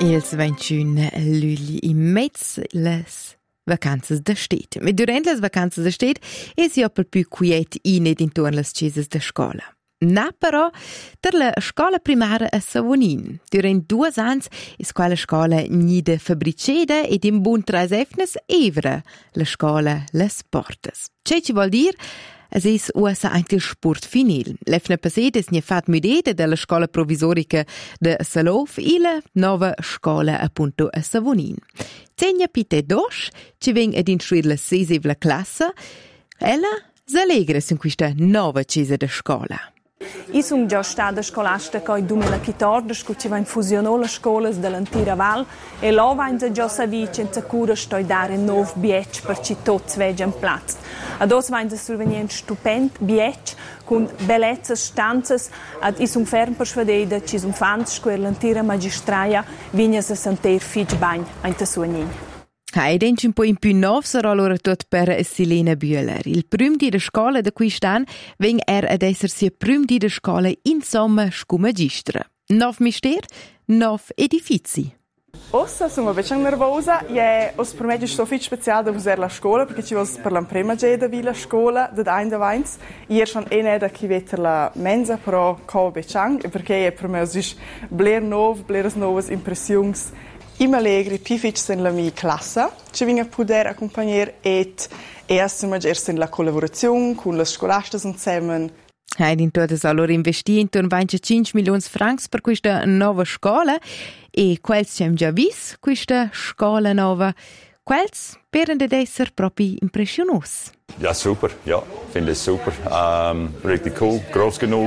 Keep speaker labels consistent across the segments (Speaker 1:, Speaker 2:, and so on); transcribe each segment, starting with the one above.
Speaker 1: Ils 21 luli in mezzo les vacanzas da stet. Ma durant les vacanzas da stet es ja per più quiet in ed intorno les chiesas da scola. Na però, per la scola primaria a Savonin, durant 2 ans is quella scola ni de fabriceda ed in bun tras efnes evra la scola les portas. C'è ci vuol dir? Es ist usa anche il sport finil. L'efna passata es ne fat mudeta della scola provisorica de Salov e la nova scola appunto a Savonin. Zegna pite dos, ci veng ad instruir la sesivla classe, ella s'allegra in questa nova cesa de scola.
Speaker 2: Io sono già stata scolastica nel 2014, quando ci vanno fusionare le scuole dell'Antira Val e là vanno già sapere senza cura studiare 9 biec per ci tutti vegano piazza. Adesso vanno survenire stupend biec con bellezze stanze ed io sono fermo per vedere che ci sono fans che l'Antira Magistraia viene a sentire figli bene in Tessuanin.
Speaker 1: Hai denci un po' in più nov sarà allora tot per Silena Bühler. Il prim di scola da quest'anno veng ad essersi prim di scola insomma scu magistra. 9 mister, 9 edifici.
Speaker 3: Ossa sono un po' nervosa, e per me è so speciale da usare la scuola perché ci vuole per la prima geda di la scuola da ein da weins. Ieri sono da chi vede la mensa però come becang perché per me è bler novas impressions. Im allegri pific in la mia classe, ci venga poter accompagnare et in la collaborazione con le scolastas insieme.
Speaker 1: Hai in todas allora investi intorno a 25 milioni francs per questa nuova scuola e quels ci hem già vis questa scuola nuova. Quels peren ad essere proprio impressionosi.
Speaker 4: Ja, super. Ja, finde es super. Richtig cool, groß genug.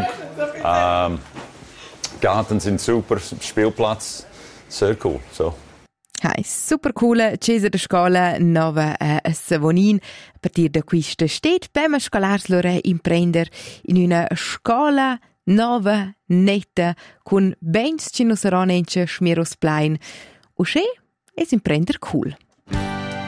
Speaker 4: Garten sind super, Spielplatz. Sehr cool, so.
Speaker 1: Hai, super coole cesa de scola nova a Savonin. A partir da questa stet bema scolars lore imprender in una scola nova, netta, con bens ci non saranno schmieros plein. Usche es imprender cool.